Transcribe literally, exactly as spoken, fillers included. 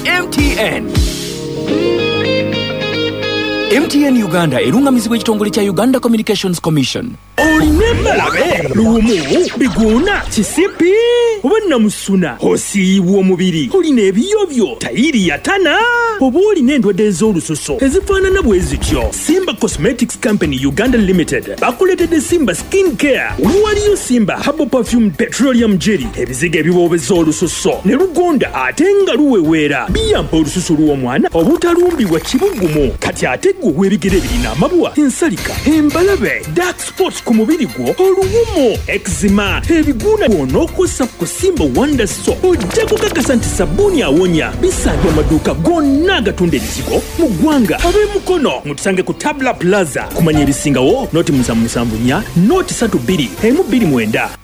M T N. M T N Uganda erungamizibwa ekitongole kya Uganda Communications Commission. Olinembalabe lumu biguna kisipi obanna musuna osiibwa omubiri olina ebiyobyo tayiri yatana oba olina endwadde ez'olususo ezifaanana bwe zityo. Simba Cosmetics Company Uganda Limited bakuleetedde Simba Skin Care. Waliyo Simba Herbal Perfume Petroleum Jelly, ebizigo ebiboobeza olususo ne lugonda ate nga luweweera biyamba olususu lw'omwana obutalumbibwa kibugumu. Kati ate ggwe w'ebigere birina amabwa, ensalika, embalabe, dark spots ku mubiri gwo, oluwumo, eczema, ebiguna bw'onookosa ku Simba Wonder Soap ojja kukakasa nti sabbuuni awonya. Bisangibwa amaduuka gonna agatunda ebizigo mu ggwanga. Ab'emukono mutusange ku Tabla Plaza. Kumanya ebisingawo nooti musanvu musanvu nnya nooti ssatu bbiri emu bbiri mwenda.